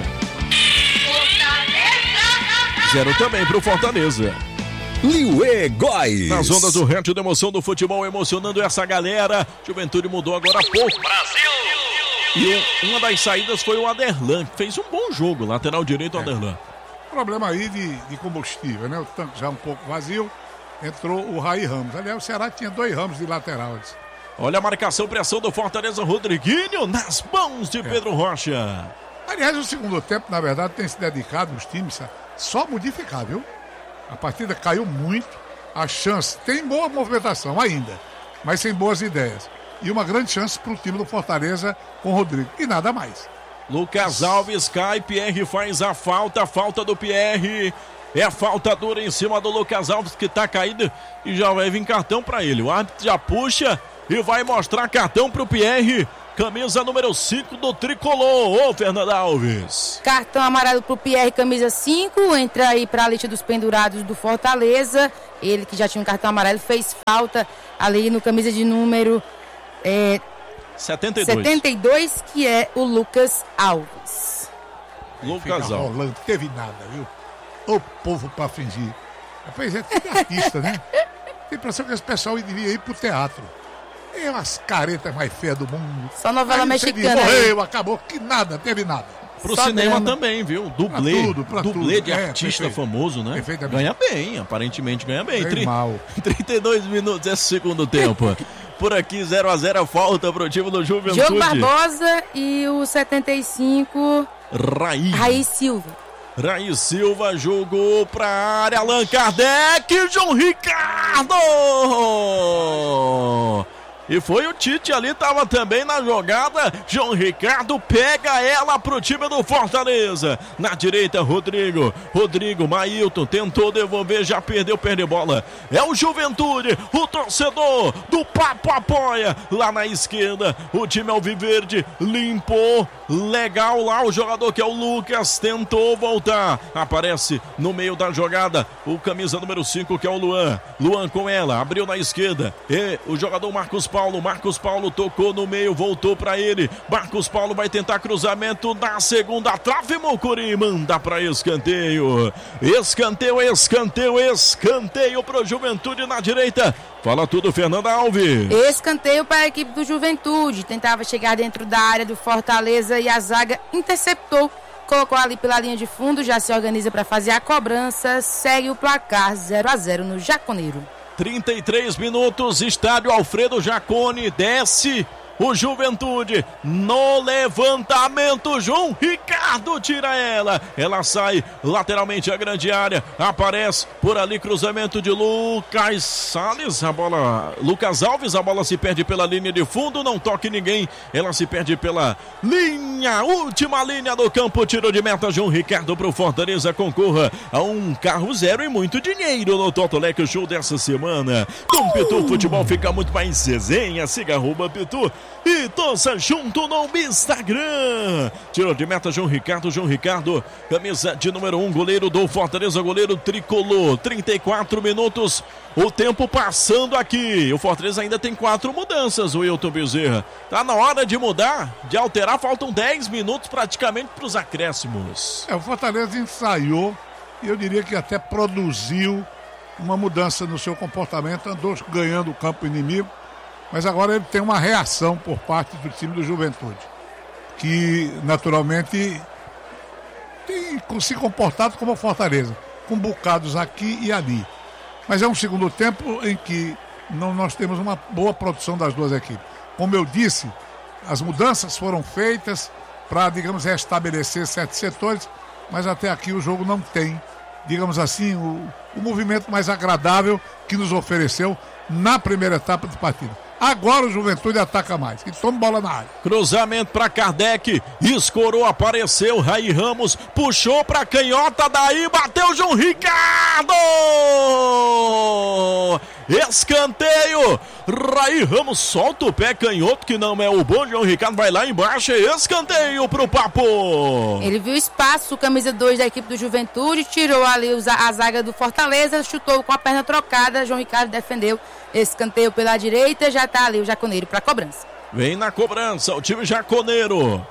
Zero também pro Fortaleza. Liuê Góis. Nas ondas do Rede de Emoção do Futebol, emocionando essa galera. Juventude mudou agora há pouco. Brasil. E uma das saídas foi o Aderlan, que fez um bom jogo. Lateral direito, o Aderlan. Problema aí de, de combustível, né? O tanque já um pouco vazio, entrou o Raí Ramos. Aliás, o Ceará tinha dois ramos de lateral. Olha a marcação, pressão do Fortaleza, Rodriguinho nas mãos de Pedro é. Rocha. Aliás, o segundo tempo, na verdade, tem se dedicado os times só modificar, viu? A partida caiu muito, a chance, tem boa movimentação ainda, mas sem boas ideias. E uma grande chance para o time do Fortaleza com o Rodrigo. E nada mais. Lucas Alves cai, Pierre faz a falta, falta do Pierre. É falta dura em cima do Lucas Alves, que tá caído e já vai vir cartão para ele. O árbitro já puxa e vai mostrar cartão pro Pierre. Camisa número cinco do Tricolor, ô Fernanda Alves. Cartão amarelo pro Pierre, camisa cinco, entra aí pra lista dos pendurados do Fortaleza. Ele que já tinha um cartão amarelo, fez falta ali no camisa de número é, setenta e dois. setenta e dois, que é o Lucas Alves. Lucas Alves. Não teve nada, viu? O povo pra fingir. Rapaz, é tudo artista, né? Tem impressão que esse pessoal devia ir pro teatro. É umas caretas mais feias do mundo. Só novela aí mexicana. Morreu, acabou, que nada, teve nada. Pro Só cinema drama. também, viu? Dublê. Pra tudo, pra dublê tudo. de É, artista perfeito. famoso, né? Ganha bem, aparentemente ganha bem. Bem Tri... mal. trinta e dois minutos é segundo tempo. Por aqui, zero a zero, falta pro time do Juventude. Diogo Barbosa e o setenta e cinco, Raí. Raí Silva. Raí Silva jogou pra área, Allan Kardec, João Ricardo! E foi o Tite ali, tava também na jogada. João Ricardo pega ela pro time do Fortaleza. Na direita, Rodrigo. Rodrigo, Mailton tentou devolver, já perdeu, perde bola. É o Juventude, o torcedor do Papo apoia. Lá na esquerda, o time alviverde limpou. Legal lá o jogador que é o Lucas, tentou voltar. Aparece no meio da jogada o camisa número cinco, que é o Luan. Luan com ela, abriu na esquerda. E o jogador Marcos Paulo, Marcos Paulo tocou no meio, voltou pra ele. Marcos Paulo vai tentar cruzamento na segunda trave, Mocuri manda pra escanteio. Escanteio, escanteio, escanteio pro Juventude na direita. Fala tudo, Fernanda Alves. Escanteio para a equipe do Juventude. Tentava chegar dentro da área do Fortaleza e a zaga interceptou. Colocou ali pela linha de fundo, já se organiza para fazer a cobrança. Segue o placar zero a zero no Jaconeiro. trinta e três minutos, estádio Alfredo Jaconi, desce o Juventude no levantamento. João Ricardo tira ela, ela sai lateralmente à grande área, aparece por ali cruzamento de Lucas Salles, a bola, Lucas Alves, a bola se perde pela linha de fundo, não toque ninguém, ela se perde pela linha, última linha do campo, tiro de meta. João Ricardo pro Fortaleza, concorra a um carro zero e muito dinheiro no Totolec Show dessa semana. Com Pitu Futebol fica muito mais resenha, siga arroba Pitu e torça junto no Instagram. Tiro de meta, João Ricardo, João Ricardo, camisa de número um, goleiro do Fortaleza, goleiro tricolor. Trinta e quatro minutos, o tempo passando aqui. O Fortaleza ainda tem quatro mudanças, o Wilton Bezerra. Tá na hora de mudar, de alterar, faltam dez minutos praticamente para os acréscimos. É, o Fortaleza ensaiou e eu diria que até produziu uma mudança no seu comportamento, andou ganhando o campo inimigo, mas agora ele tem uma reação por parte do time do Juventude, que naturalmente tem se comportado como a Fortaleza, com bocados aqui e ali. Mas é um segundo tempo em que não, nós temos uma boa produção das duas equipes. Como eu disse, as mudanças foram feitas para, digamos, restabelecer certos setores, mas até aqui o jogo não tem, digamos assim, o, o movimento mais agradável que nos ofereceu na primeira etapa de partida. Agora o Juventude ataca mais e toma bola na área. Cruzamento para Kardec, escorou, apareceu Raí Ramos, puxou para canhota, daí bateu João Ricardo! Escanteio, Raí Ramos solta o pé canhoto, que não é o bom. João Ricardo vai lá embaixo, escanteio pro Papo. Ele viu espaço, camisa dois da equipe do Juventude, tirou ali a zaga do Fortaleza, chutou com a perna trocada. João Ricardo defendeu, escanteio pela direita, já tá ali o Jaconeiro para cobrança. Vem na cobrança o time jaconeiro.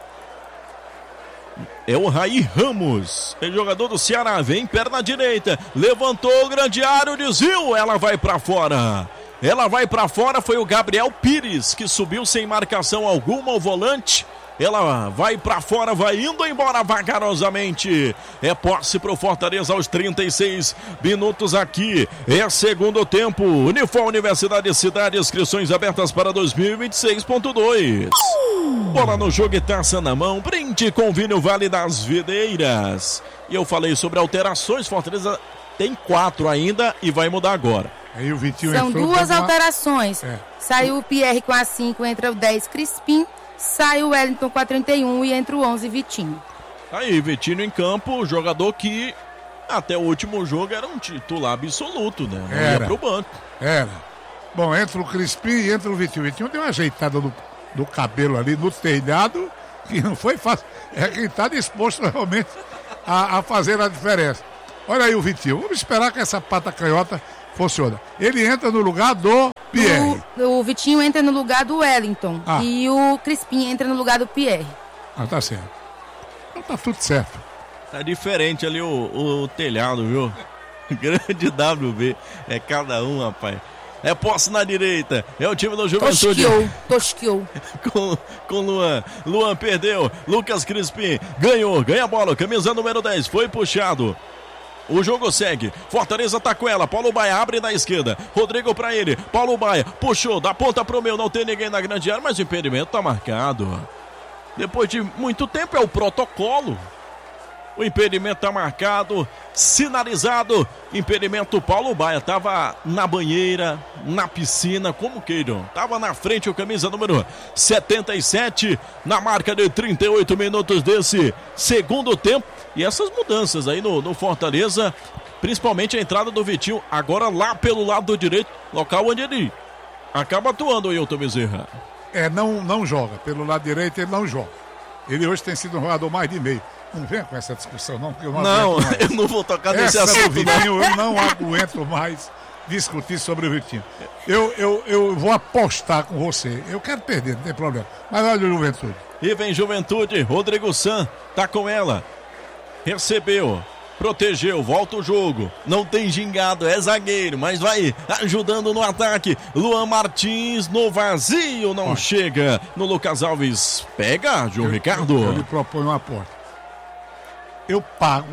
É o Raí Ramos, é jogador do Ceará, vem perna direita, levantou o grande área, desvio, ela vai pra fora. Ela vai pra fora, foi o Gabriel Pires que subiu sem marcação alguma ao volante. Ela vai pra fora, vai indo embora vagarosamente. É posse pro Fortaleza aos trinta e seis minutos aqui. É segundo tempo. Unifor Universidade Cidade, inscrições abertas para dois mil e vinte e seis ponto dois. Bola no jogo e taça na mão. Brinde com vinho Vale das Videiras. E eu falei sobre alterações. Fortaleza tem quatro ainda e vai mudar agora. Aí o Vitinho São entrou, duas uma... alterações. É. Saiu o Pierre com a cinco, entra o dez Crispim. sai o Wellington com a trinta e um e entra o onze Vitinho. Aí, Vitinho em campo, jogador que até o último jogo era um titular absoluto, né? Não Era. ia pro banco. Era. Bom, entra o Crispim e entra o Vitinho. O Vitinho deu uma ajeitada do, do cabelo ali no telhado, que não foi fácil. É quem está disposto realmente a, a fazer a diferença. Olha aí o Vitinho. Vamos esperar que essa pata canhota funcione. Ele entra no lugar do Pierre. O, o Vitinho entra no lugar do Wellington. Ah. E o Crispim entra no lugar do Pierre. Ah, tá certo. Então tá tudo certo. Tá diferente ali o, o telhado, viu? Grande W B. É cada um, rapaz. É posse na direita. É o time do Juventude. Tosquiou, tosquiou. com, com Luan. Luan perdeu. Lucas Crispim ganhou. Ganha a bola. Camisa número dez. Foi puxado. O jogo segue. Fortaleza tá com ela. Paulo Baia abre na esquerda. Rodrigo pra ele. Paulo Baia puxou. Da ponta pro meu. Não tem ninguém na grande área, mas o impedimento tá marcado. Depois de muito tempo é o protocolo. O impedimento tá marcado, sinalizado. Impedimento Paulo Baia. Tava na banheira, na piscina, como queiram. Tava na frente o camisa número setenta e sete, na marca de trinta e oito minutos desse segundo tempo. E essas mudanças aí no, no Fortaleza, principalmente a entrada do Vitinho, agora lá pelo lado direito, local onde ele acaba atuando, o Hilton Bezerra. É, não, não joga. Pelo lado direito ele não joga. Ele hoje tem sido um jogador mais de meio. Não venha com essa discussão, não, porque eu não Não, aguento mais. eu não vou tocar nesse Essa do assunto, Vitinho, não. eu não aguento mais discutir sobre o Vitinho. Eu, eu, eu vou apostar com você. Eu quero perder, não tem problema. Mas olha o Juventude. E vem Juventude, Rodrigo San tá com ela. Recebeu, protegeu, volta o jogo. Não tem gingado, é zagueiro, mas vai ajudando no ataque. Luan Martins no vazio, não Olha. chega. No Lucas Alves, pega, João Eu- Ricardo. Eu, eu lhe proponho uma aposta. Eu pago,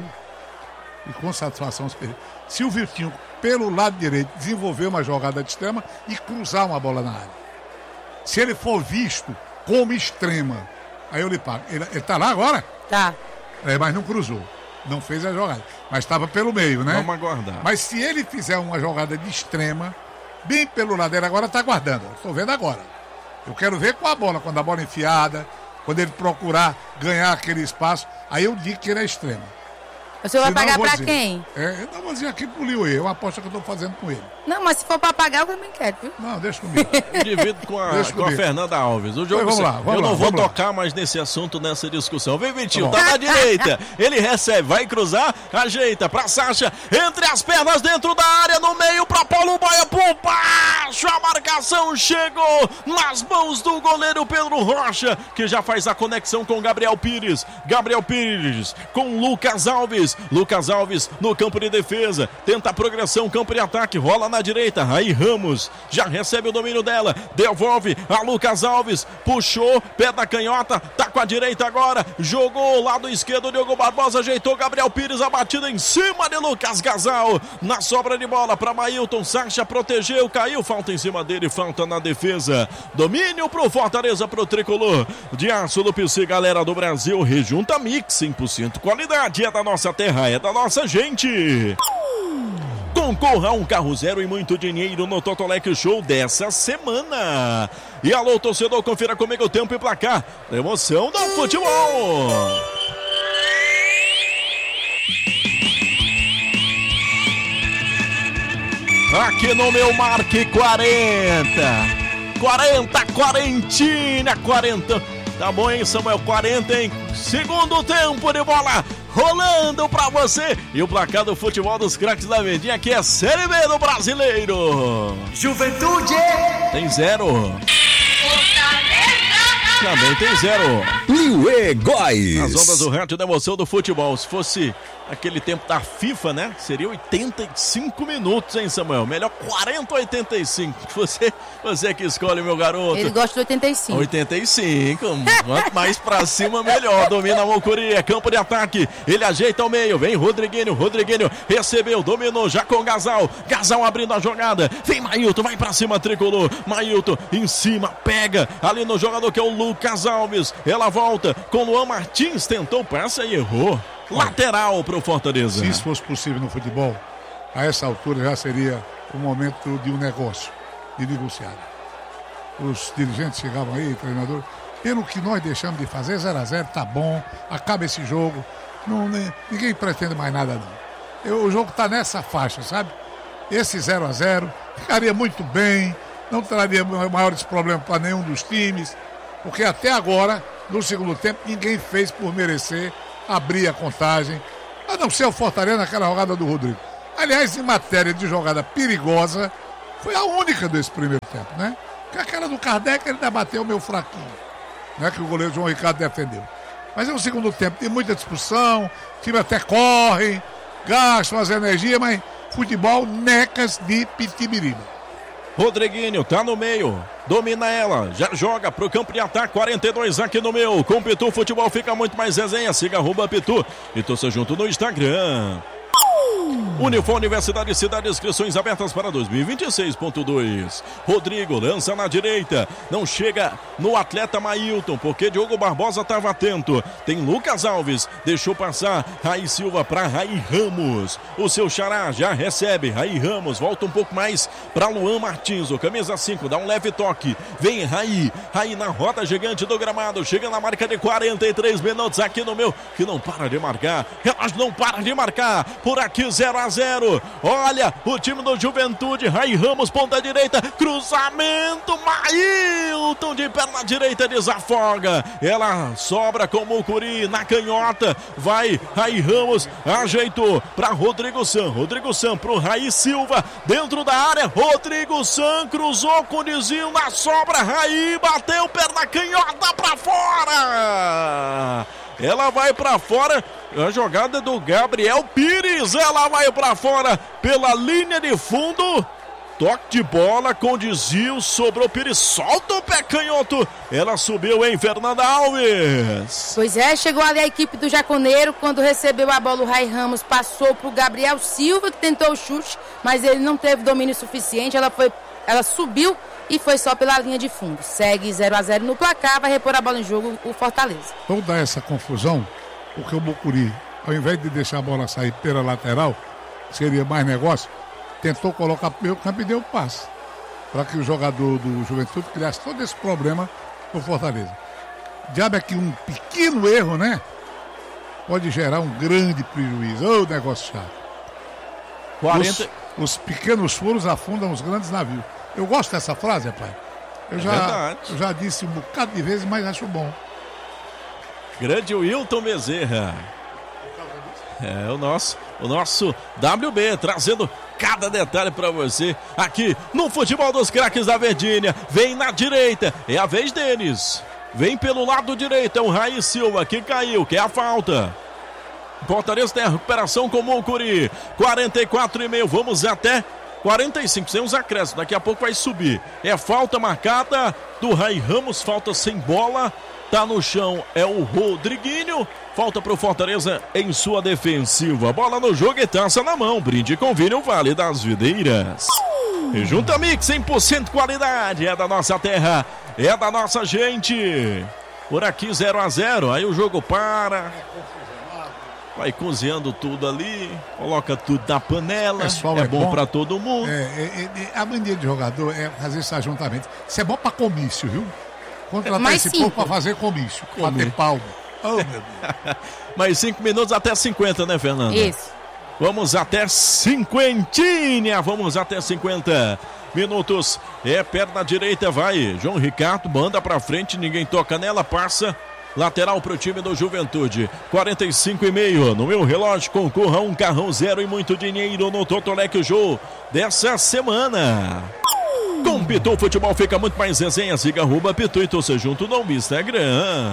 e com satisfação, se o Vitinho, pelo lado direito, desenvolver uma jogada de extrema e cruzar uma bola na área. Se ele for visto como extrema, aí eu lhe pago. Ele, ele tá lá agora? Tá. É, mas não cruzou. Não fez a jogada. Mas estava pelo meio, né? Vamos aguardar. Mas se ele fizer uma jogada de extrema, bem pelo lado dele, agora está guardando. Estou vendo agora. Eu quero ver com a bola, quando a bola é enfiada, quando ele procurar ganhar aquele espaço, aí eu digo que ele é extremo. O senhor vai Senão eu pagar vou pra dizer. quem? É, eu não vou dizer aqui pro Liuê, é uma aposta que eu estou fazendo com ele. Não, mas se for pra pagar, eu também quero, viu? Não, deixa comigo. Divido com a, Deixa com a comigo. Fernanda Alves. O jogo Pois, vamos se- lá, vamos eu não lá, vou vamos lá. tocar mais nesse assunto, nessa discussão. Vem, Vitinho, Tá bom. tá na direita. Ele recebe, vai cruzar, ajeita pra Sacha. Entre as pernas dentro da área, no meio pra Paulo Baia. Por baixo, a marcação chegou nas mãos do goleiro Pedro Rocha, que já faz a conexão com Gabriel Pires. Gabriel Pires com Lucas Alves. Lucas Alves no campo de defesa. Tenta a progressão, campo de ataque. Rola na direita. Aí Ramos já recebe o domínio dela. Devolve a Lucas Alves. Puxou, pé da canhota. Tá com a direita agora. Jogou lado esquerdo. Diogo Barbosa ajeitou. Gabriel Pires, a batida em cima de Lucas Gasal. Na sobra de bola para Mailton. Sacha protegeu, caiu. Falta em cima dele. Falta na defesa. Domínio pro Fortaleza, pro tricolor. De aço do P C, galera do Brasil. Rejunta Mix, cem por cento qualidade. É da nossa terra, é da nossa gente. Concorra a um carro zero e muito dinheiro no Totolec Show dessa semana. E alô, torcedor, confira comigo o tempo e placar da emoção do futebol. Aqui no meu Marque quarenta. quarenta, quarentinha, quarenta. Tá bom, hein, Samuel? quarenta, hein? Segundo tempo de bola rolando pra você. E o placar do futebol dos craques da Verdinha, que é Série B do Brasileiro. Juventude. Tem zero. Também tem zero. Liuê As Góis. ondas do rádio da emoção do futebol. Se fosse aquele tempo da FIFA, né? Seria oitenta e cinco minutos, hein, Samuel? Melhor quarenta ou oitenta e cinco. Você, você que escolhe, meu garoto. Ele gosta de oitenta e cinco. oitenta e cinco. Quanto mais pra cima, melhor. Domina a Mocuria. É campo de ataque. Ele ajeita ao meio. Vem Rodriguinho. Rodriguinho recebeu. Dominou já com Gasal. Gasal abrindo a jogada. Vem Mailton. Vai pra cima, tricolor. Mailton em cima. Pega ali no jogador que é o Lucas Alves. Ela volta com Luan Martins. Tentou passa e errou. Lateral pro Fortaleza. Se isso fosse possível no futebol, a essa altura já seria o momento de um negócio, de negociar. Os dirigentes chegavam aí, treinador, pelo que nós deixamos de fazer, zero a zero, tá bom, acaba esse jogo, não, nem, ninguém pretende mais nada não. Eu, o jogo tá nessa faixa, sabe? Esse zero a zero ficaria muito bem, não traria maiores problemas para nenhum dos times, porque até agora, no segundo tempo, ninguém fez por merecer abrir a contagem, a não ser o Fortaleza naquela jogada do Rodrigo. Aliás, em matéria de jogada perigosa, foi a única desse primeiro tempo, né? Porque aquela do Kardec, ele debateu meio fraquinho, né? Que o goleiro João Ricardo defendeu. Mas é um segundo tempo, tem muita discussão, o time até corre, gastam as energias, mas futebol necas de Pitibiriba. Rodriguinho tá no meio, domina ela, já joga pro campo de ataque, quarenta e dois aqui no meu. Com Pitu Futebol fica muito mais resenha, siga arroba Pitu e torça junto no Instagram. Unifor Universidade Cidade, inscrições abertas para dois mil e vinte e seis ponto dois. Rodrigo lança na direita, não chega no atleta Mailton, porque Diogo Barbosa estava atento. Tem Lucas Alves, deixou passar Raí Silva para Raí Ramos. O seu xará já recebe, Raí Ramos volta um pouco mais para Luan Martins, o camisa cinco, dá um leve toque. Vem Raí, Raí na roda gigante do gramado, chega na marca de quarenta e três minutos aqui no meu, que não para de marcar, relógio não para de marcar, por aqui zero a zero. Olha o time do Juventude, Raí Ramos, ponta direita, cruzamento, Mailton de perna direita desafoga, ela sobra com o Mucuri na canhota, vai Raí Ramos, ajeitou para Rodrigo San, Rodrigo San pro Raí Silva, dentro da área, Rodrigo San cruzou com o desvio na sobra, Raí bateu perna canhota para fora. Ela vai para fora, a jogada do Gabriel Pires, ela vai para fora pela linha de fundo, toque de bola com desvio, sobrou Pires, solta o pé canhoto, ela subiu em Fernanda Alves. Pois é, chegou ali a equipe do Jaconeiro, quando recebeu a bola o Raí Ramos, passou pro Gabriel Silva, que tentou o chute, mas ele não teve domínio suficiente, ela, foi, ela subiu e foi só pela linha de fundo. Segue zero a zero no placar, vai repor a bola em jogo o Fortaleza. Toda essa confusão, porque o Mucuri, ao invés de deixar a bola sair pela lateral, seria mais negócio, tentou colocar pro meio campo e deu passe, para que o jogador do Juventude criasse todo esse problema pro Fortaleza. Diabo é que um pequeno erro, né, pode gerar um grande prejuízo. Ô, negócio chato. quarenta... Os, os pequenos furos afundam os grandes navios. Eu gosto dessa frase, rapaz. Eu, é já, eu já disse um bocado de vezes, mas acho bom. Grande Wilton Bezerra. É o nosso, o nosso W B, trazendo cada detalhe para você aqui no Futebol dos Craques da Verdinha. Vem na direita, é a vez deles. Vem pelo lado direito, é o Raí Silva que caiu, que é a falta. Fortaleza tem a recuperação com o Mucuri. quarenta e quatro e meio, vamos até quarenta e cinco, sem os acréscimos, daqui a pouco vai subir. É falta marcada do Raí Ramos, falta sem bola, tá no chão, é o Rodriguinho, falta pro Fortaleza em sua defensiva. Bola no jogo e taça na mão, brinde com vinho Vale das Videiras. E Junta Mix, cem por cento qualidade, é da nossa terra, é da nossa gente. Por aqui zero a zero, aí o jogo para. Vai cozinhando tudo ali, coloca tudo na panela, Pessoal, é, é bom, bom para todo mundo. É, é, é, a mania de jogador é fazer esse ajuntamento. Isso é bom para comício, viu? Contratar Mais esse cinco. povo para fazer comício, bater palma. Oh, meu Deus. Mais cinco minutos até cinquenta, né, Fernanda? Isso. Vamos até cinquentinha, vamos até cinquenta minutos. É perna direita, vai João Ricardo, manda pra frente, ninguém toca nela, passa. Lateral pro time do Juventude, quarenta e cinco e meio, no meu relógio, concorra um carrão zero e muito dinheiro no Totolec Show dessa semana. Com Pitu Futebol fica muito mais resenha, siga arroba Pitu e torça junto no Instagram.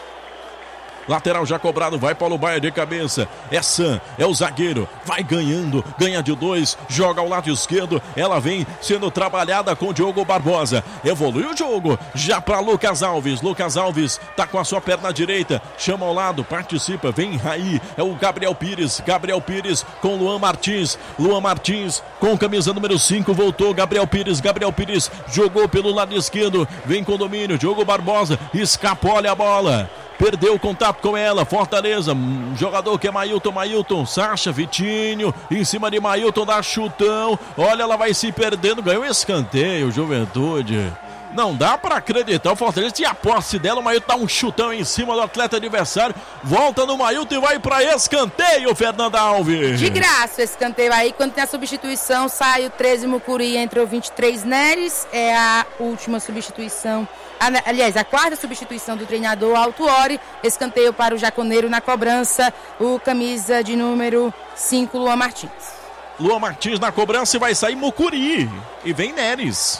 Lateral já cobrado, vai Paulo Baia de cabeça, é Sam, é o zagueiro, vai ganhando, ganha de dois, joga ao lado esquerdo, ela vem sendo trabalhada com o Diogo Barbosa, evolui o jogo, já para Lucas Alves, Lucas Alves tá com a sua perna direita, chama ao lado, participa, vem Raí, é o Gabriel Pires, Gabriel Pires com Luan Martins, Luan Martins com camisa número cinco, voltou, Gabriel Pires, Gabriel Pires jogou pelo lado esquerdo, vem com domínio, Diogo Barbosa, escapole a bola. Perdeu o contato com ela, Fortaleza, um jogador que é Mailton, Mailton, Sacha, Vitinho, em cima de Mailton, dá chutão, olha, ela vai se perdendo, ganhou escanteio, Juventude, Não dá pra acreditar, o Fortaleza tinha a posse dela, o Mailton dá um chutão em cima do atleta adversário, volta no Mailton e vai pra escanteio, Fernanda Alves. De graça esse escanteio aí, quando tem a substituição, sai o treze Mucuri, entra o vinte e três Neres, é a última substituição, aliás, a quarta substituição do treinador Altuori, escanteio para o Jaconeiro na cobrança, o camisa de número cinco, Luan Martins. Luan Martins na cobrança e vai sair Mucuri, e vem Neres.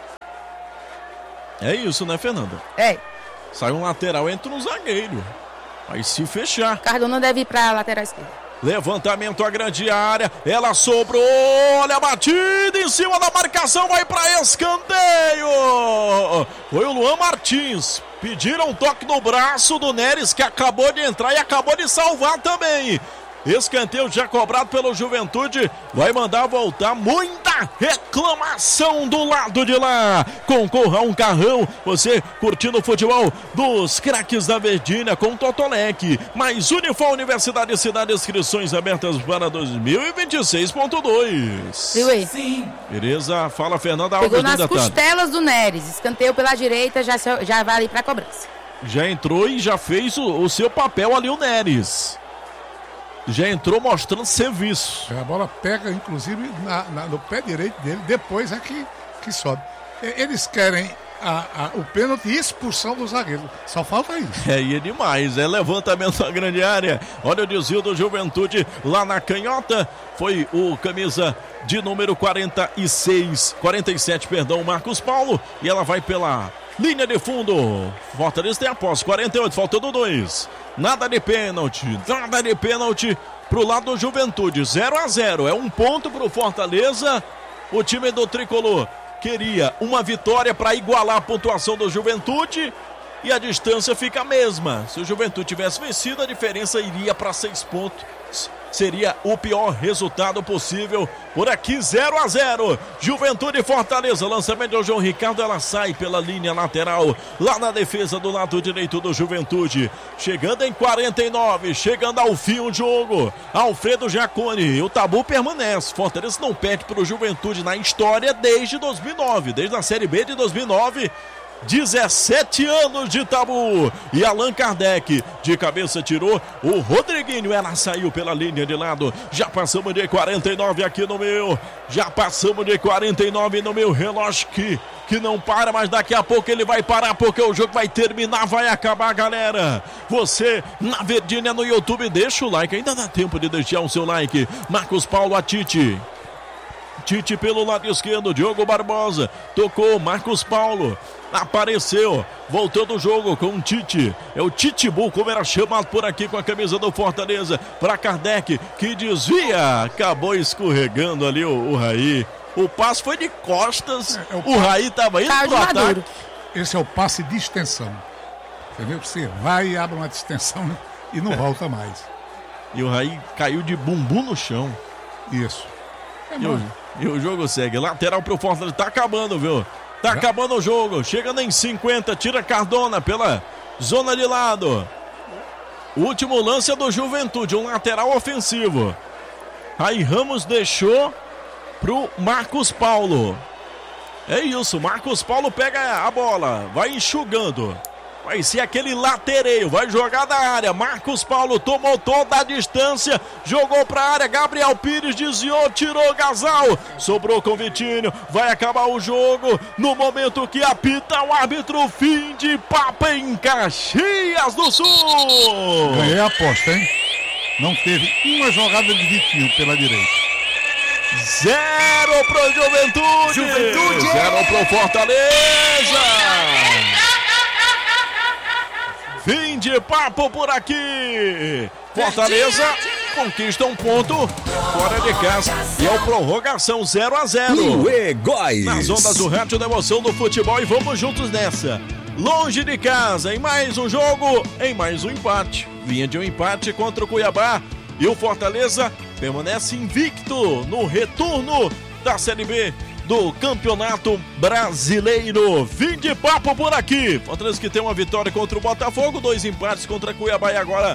É isso, né, Fernanda? É. Sai um lateral, entra um zagueiro. Vai se fechar. Cardona deve ir para a lateral esquerda. Levantamento à grande área. Ela sobrou. Olha a batida em cima da marcação. Vai para escanteio. Foi o Luan Martins. Pediram um toque no braço do Neres, que acabou de entrar e acabou de salvar também. Escanteio já cobrado pelo Juventude, vai mandar voltar, muita reclamação do lado de lá. Concorra a um carrão, você curtindo o futebol dos craques da Verdinha com Totolec. Mais Unifal Universidade de Cidade, inscrições abertas para dois mil e vinte e seis ponto dois. Sim. Beleza, fala Fernanda Alves. Pegou nas costelas do Neres, escanteio pela direita, já, já vai ali para a cobrança. Já entrou e já fez o, o seu papel ali o Neres. Já entrou mostrando serviço. A bola pega, inclusive, na, na, no pé direito dele, depois é que, que sobe. Eles querem a, a, o pênalti e expulsão do zagueiro. Só falta isso. É, e é demais. É levantamento na grande área. Olha o desvio do Juventude lá na canhota. Foi o camisa de número quarenta e seis, quarenta e sete, perdão, Marcos Paulo. E ela vai pela linha de fundo. Fortaleza tem a posse, quarenta e oito, faltando dois. Nada de pênalti, nada de pênalti pro lado do Juventude, zero a zero, é um ponto pro Fortaleza. O time do Tricolor queria uma vitória para igualar a pontuação do Juventude e a distância fica a mesma. Se o Juventude tivesse vencido, a diferença iria para seis pontos. Seria o pior resultado possível. Por aqui, zero a zero. Juventude e Fortaleza. Lançamento do João Ricardo. Ela sai pela linha lateral. Lá na defesa do lado direito do Juventude. Chegando em quarenta e nove. Chegando ao fim o jogo. Alfredo Jaconi. O tabu permanece. Fortaleza não perde para o Juventude na história desde dois mil e nove. Desde a Série B de dois mil e nove. dezessete anos de tabu. E Allan Kardec de cabeça tirou o Rodriguinho. Ela saiu pela linha de lado. Já passamos de quarenta e nove aqui no meu. Já passamos de quarenta e nove no meu relógio que, que não para, mas daqui a pouco ele vai parar porque o jogo vai terminar, vai acabar, galera. Você na Verdinha no YouTube, deixa o like. Ainda dá tempo de deixar o seu like. Marcos Paulo, a Tite. Tite pelo lado esquerdo, Diogo Barbosa. Tocou, Marcos Paulo. Apareceu, voltou do jogo com o Tite, é o Titibu, como era chamado por aqui com a camisa do Fortaleza, para Kardec, que desvia, acabou escorregando ali o, o Raí, o passe foi de costas, é, é o, o Raí estava indo pro ataque. Esse é o passe de extensão, entendeu? Você vai e abre uma extensão e não volta mais. E o Raí caiu de bumbum no chão. Isso. É e, o, e o jogo segue, lateral pro Fortaleza, tá acabando, viu? Tá acabando o jogo, chegando em cinquenta, tira Cardona pela zona de lado. O último lance é do Juventude, um lateral ofensivo. Aí Ramos deixou pro Marcos Paulo. É isso, Marcos Paulo pega a bola, vai enxugando. Vai ser aquele latereio, vai jogar da área. Marcos Paulo tomou toda a distância, jogou pra área. Gabriel Pires desviou, tirou Gasal. Sobrou com Vitinho, vai acabar o jogo. No momento que apita o árbitro, fim de papo em Caxias do Sul. Ganhei a aposta, hein? Não teve uma jogada de Vitinho pela direita. Zero pro Juventude. Juventude. Zero pro Fortaleza. Fim de papo por aqui. Fortaleza conquista um ponto fora de casa. E é o prorrogação zero a zero. Liuê Góis. Nas ondas do rádio da emoção do futebol. E vamos juntos nessa. Longe de casa, em mais um jogo, em mais um empate. Vinha de um empate contra o Cuiabá. E o Fortaleza permanece invicto no retorno da Série B do Campeonato Brasileiro. Fim de papo por aqui. Fortaleza que tem uma vitória contra o Botafogo, dois empates contra Cuiabá e agora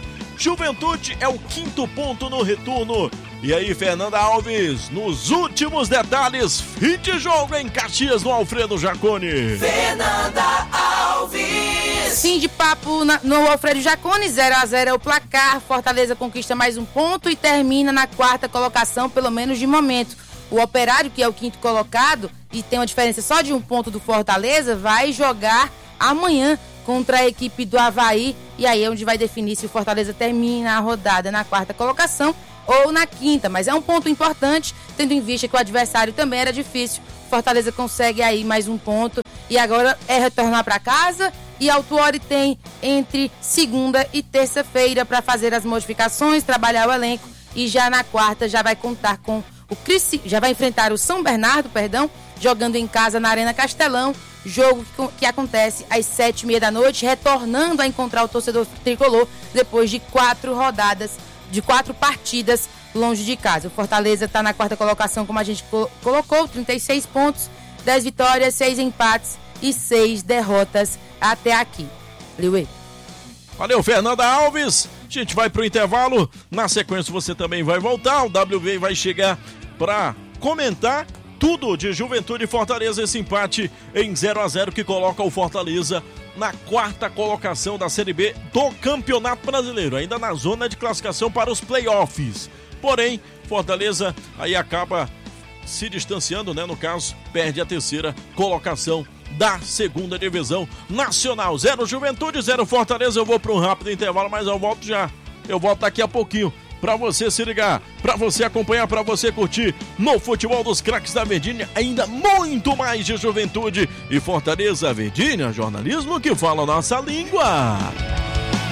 Juventude é o quinto ponto no retorno. E aí, Fernanda Alves, nos últimos detalhes, fim de jogo em Caxias, no Alfredo Jaconi. Fernanda Alves. Fim de papo na, no Alfredo Jaconi, zero a zero é o placar. Fortaleza conquista mais um ponto e termina na quarta colocação, pelo menos de momento. O Operário, que é o quinto colocado e tem uma diferença só de um ponto do Fortaleza, vai jogar amanhã contra a equipe do Avaí. E aí é onde vai definir se o Fortaleza termina a rodada na quarta colocação ou na quinta, mas é um ponto importante, tendo em vista que o adversário também era difícil. Fortaleza consegue aí mais um ponto e agora é retornar para casa, e Autuori tem entre segunda e terça-feira para fazer as modificações, trabalhar o elenco, e já na quarta já vai contar com o Cris, já vai enfrentar o São Bernardo, perdão, jogando em casa na Arena Castelão, jogo que, que acontece às sete e meia da noite, retornando a encontrar o torcedor tricolor depois de quatro rodadas, de quatro partidas longe de casa. O Fortaleza está na quarta colocação, como a gente co- colocou, trinta e seis pontos, dez vitórias, seis empates e seis derrotas até aqui. Liuê. Valeu, Fernanda Alves. A gente vai pro intervalo. Na sequência você também vai voltar. O W V vai chegar para comentar tudo de Juventude e Fortaleza, esse empate em zero a zero que coloca o Fortaleza na quarta colocação da Série B do Campeonato Brasileiro, ainda na zona de classificação para os playoffs. Porém, Fortaleza aí acaba se distanciando, né? No caso, perde a terceira colocação da segunda divisão nacional. Zero Juventude, zero Fortaleza. Eu vou para um rápido intervalo, mas eu volto já. Eu volto daqui a pouquinho para você se ligar, para você acompanhar, para você curtir no Futebol dos Craques da Verdinha, ainda muito mais de Juventude e Fortaleza. Verdinha, jornalismo que fala a nossa língua.